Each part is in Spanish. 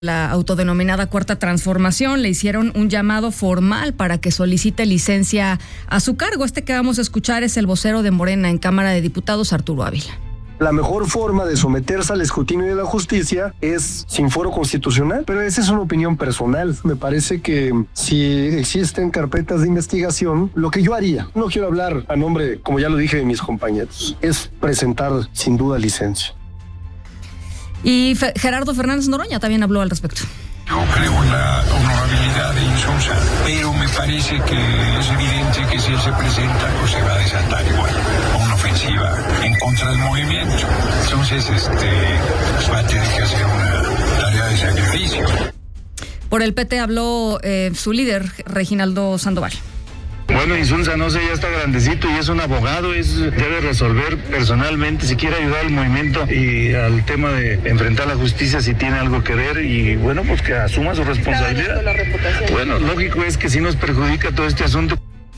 La autodenominada Cuarta Transformación le hicieron un llamado formal para que solicite licencia a su cargo. Este que vamos a escuchar es el vocero de Morena en Cámara de Diputados, Arturo Ávila. La mejor forma de someterse al escrutinio de la justicia es sin foro constitucional, pero esa es una opinión personal. Me parece que si existen carpetas de investigación, lo que yo haría, no quiero hablar a nombre, como ya lo dije, de mis compañeros, es presentar sin duda licencia. Y Gerardo Fernández Noroña también habló al respecto. Yo creo en la honorabilidad de Insunza, pero me parece que es evidente que si él se presenta, pues se va a desatar igual una ofensiva en contra del movimiento. Entonces, pues va a tener que hacer una tarea de sacrificio. Por el PT habló su líder, Reginaldo Sandoval. Bueno, Insunza, no sé, ya está grandecito y es un abogado, debe resolver personalmente si quiere ayudar al movimiento y al tema de enfrentar la justicia si tiene algo que ver y bueno, pues que asuma su responsabilidad. Bueno, lógico es que sí nos perjudica todo este asunto.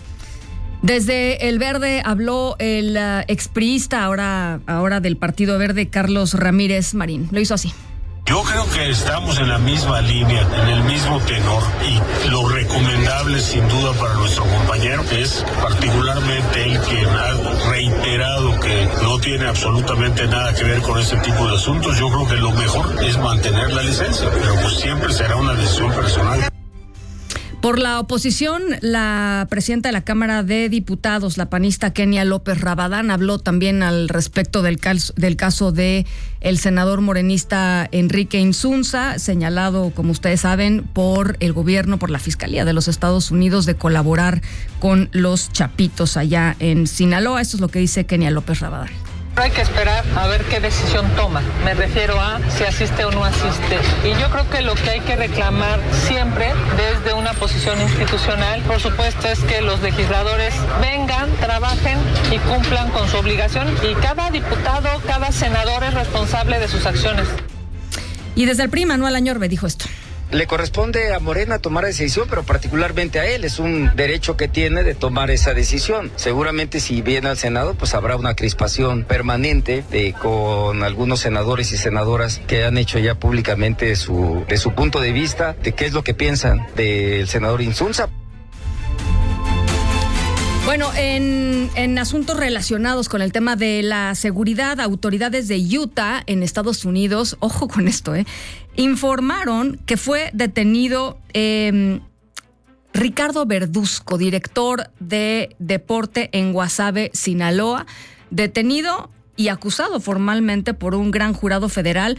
Desde el Verde habló el expriista, ahora del Partido Verde, Carlos Ramírez Marín. Lo hizo así. Yo creo que estamos en la misma línea, en el mismo tenor, y lo recomendable sin duda para nuestro compañero es particularmente él, quien ha reiterado que no tiene absolutamente nada que ver con este tipo de asuntos. Yo creo que lo mejor es mantener la licencia, pero pues siempre será una decisión personal. Por la oposición, la presidenta de la Cámara de Diputados, la panista Kenia López Rabadán, habló también al respecto del caso de el senador morenista Enrique Insunza, señalado, como ustedes saben, por el gobierno, por la Fiscalía de los Estados Unidos, de colaborar con los chapitos allá en Sinaloa. Esto es lo que dice Kenia López Rabadán. Hay que esperar a ver qué decisión toma. Me refiero a si asiste o no asiste. Y yo creo que lo que hay que reclamar siempre desde una posición institucional, por supuesto, es que los legisladores vengan, trabajen y cumplan con su obligación. Y cada diputado, cada senador es responsable de sus acciones. Y desde el PRI, Manuel Añorbe dijo esto. Le corresponde a Morena tomar esa decisión, pero particularmente a él. Es un derecho que tiene de tomar esa decisión. Seguramente si viene al Senado, pues habrá una crispación permanente con algunos senadores y senadoras que han hecho ya públicamente de su punto de vista, de qué es lo que piensan del senador Insunza. Bueno, en asuntos relacionados con el tema de la seguridad, autoridades de Utah, en Estados Unidos, ojo con esto, informaron que fue detenido Ricardo Verduzco, director de deporte en Guasave, Sinaloa, detenido y acusado formalmente por un gran jurado federal.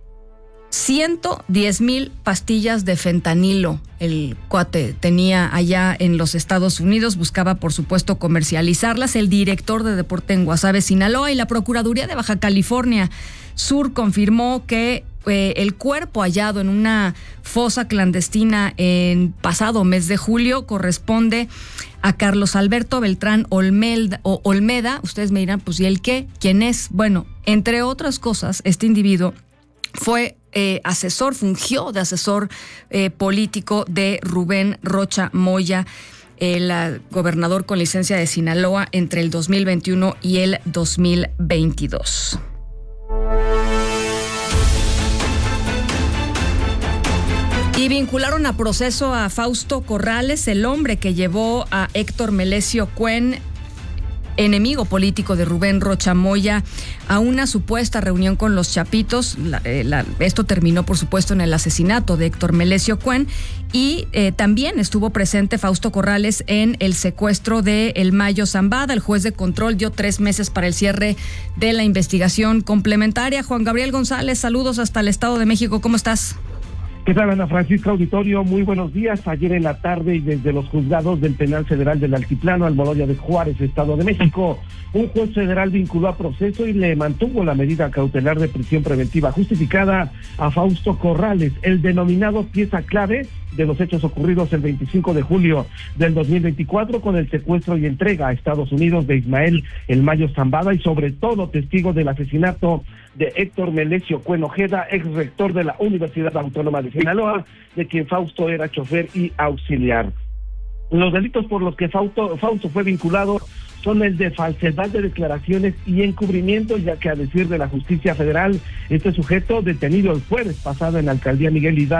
110,000 pastillas de fentanilo el cuate tenía allá en los Estados Unidos, buscaba por supuesto comercializarlas. El director de deporte en Guasave, Sinaloa, y la Procuraduría de Baja California Sur confirmó que el cuerpo hallado en una fosa clandestina en pasado mes de julio corresponde a Carlos Alberto Beltrán Olmeda. Ustedes me dirán, pues ¿y el qué? ¿Quién es? Bueno, entre otras cosas, este individuo fue fungió de asesor político de Rubén Rocha Moya, el gobernador con licencia de Sinaloa, entre el 2021 y el 2022. Y vincularon a proceso a Fausto Corrales, el hombre que llevó a Héctor Melesio Cuen, enemigo político de Rubén Rocha Moya, a una supuesta reunión con los chapitos. Esto terminó, por supuesto, en el asesinato de Héctor Melesio Cuen, y también estuvo presente Fausto Corrales en el secuestro de El Mayo Zambada. El juez de control dio 3 meses para el cierre de la investigación complementaria. Juan Gabriel González, saludos hasta el Estado de México. ¿Cómo estás? ¿Qué tal, Ana Francisca Auditorio? Muy buenos días. Ayer en la tarde, y desde los juzgados del Penal Federal del Altiplano, Almoloya de Juárez, Estado de México, un juez federal vinculó a proceso y le mantuvo la medida cautelar de prisión preventiva justificada a Fausto Corrales, el denominado pieza clave de los hechos ocurridos el 25 de julio del 2024 con el secuestro y entrega a Estados Unidos de Ismael El Mayo Zambada, y sobre todo testigo del asesinato de Héctor Melesio Cuen Ojeda, ex rector de la Universidad Autónoma de Sinaloa, de quien Fausto era chofer y auxiliar. Los delitos por los que Fausto fue vinculado son el de falsedad de declaraciones y encubrimiento, ya que a decir de la justicia federal, este sujeto detenido el jueves pasado en la alcaldía Miguel Hidalgo